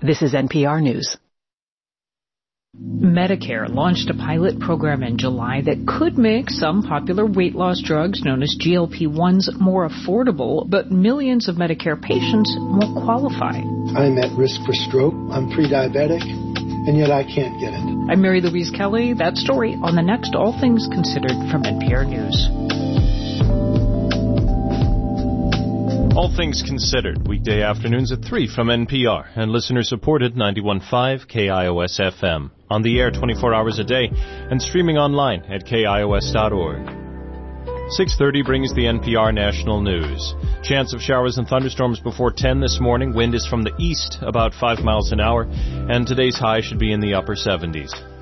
This is NPR News. Medicare launched a pilot program in July that could make some popular weight loss drugs known as GLP-1s more affordable, but millions of Medicare patients won't qualify. I'm at risk for stroke, I'm pre-diabetic, and yet I can't get it. I'm Mary Louise Kelly. That story on the next All Things Considered from NPR News. All Things Considered, weekday afternoons at 3 from NPR and listener-supported 91.5 KIOS-FM. On the air 24 hours a day and streaming online at KIOS.org. 6:30 brings the NPR National News. Chance of showers and thunderstorms before 10 this morning. Wind is from the east, about 5 miles an hour, and today's high should be in the upper 70s.